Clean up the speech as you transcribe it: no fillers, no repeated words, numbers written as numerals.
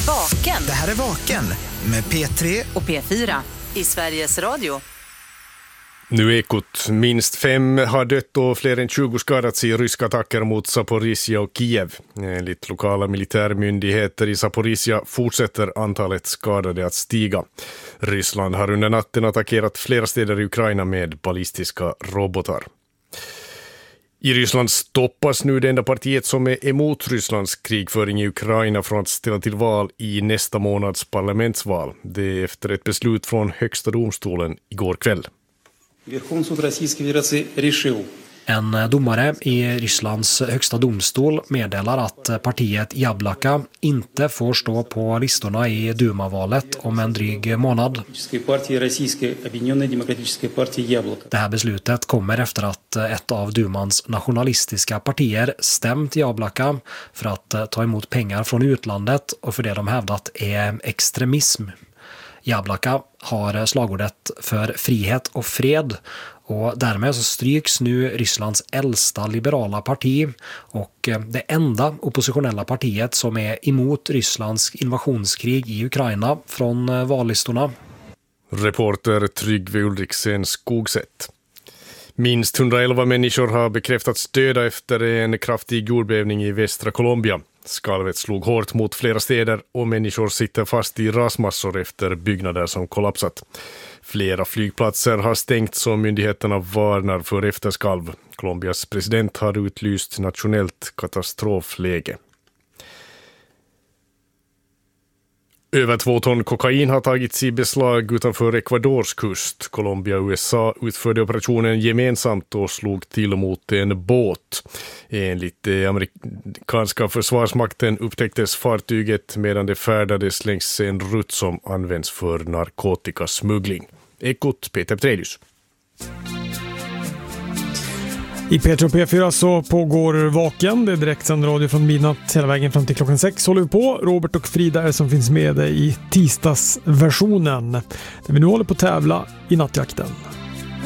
Vaken. Det här är Vaken med P3 och P4 i Sveriges Radio. Nu Ekot. Minst 5 har dött och fler än 20 skadats i ryska attacker mot Zaporizjzja och Kiev. Enligt lokala militärmyndigheter i Zaporizjzja fortsätter antalet skadade att stiga. Ryssland har under natten attackerat flera städer i Ukraina med ballistiska robotar. I Ryssland stoppas nu det enda partiet som är emot Rysslands krigföring i Ukraina från att ställa till val i nästa månads parlamentsval. Det är efter ett beslut från högsta domstolen igår kväll. En domare i Rysslands högsta domstol meddelar att partiet Jablaka inte får stå på listorna i Duma-valet om en dryg månad. Det här beslutet kommer efter att ett av Dumans nationalistiska partier stämt Jablaka för att ta emot pengar från utlandet och för det de hävdat är extremism. Jablaka har slagordet för frihet och fred och därmed så stryks nu Rysslands äldsta liberala parti och det enda oppositionella partiet som är emot Rysslands invasionskrig i Ukraina från vallistorna. Reporter Tryggve Ulriksen Skogsätt. Minst 111 människor har bekräftats döda efter en kraftig jordbävning i västra Colombia. Skalvet slog hårt mot flera städer och människor sitter fast i rasmassor efter byggnader som kollapsat. Flera flygplatser har stängts och myndigheterna varnar för efterskalv. Colombias president har utlyst nationellt katastrofläge. Över 2 ton kokain har tagits i beslag utanför Ecuadors kust. Colombia och USA utförde operationen gemensamt och slog till mot en båt. Enligt det amerikanska försvarsmakten upptäcktes fartyget medan det färdades längs en rutt som används för narkotikasmuggling. Ekot, Peter Trelius. I P3 och P4 så pågår Vaken. Det är direktsänd radio från midnatt hela vägen fram till klockan 6. Håller vi på. Robert och Frida är som finns med i tisdagsversionen. Där vi nu håller på att tävla i nattjakten.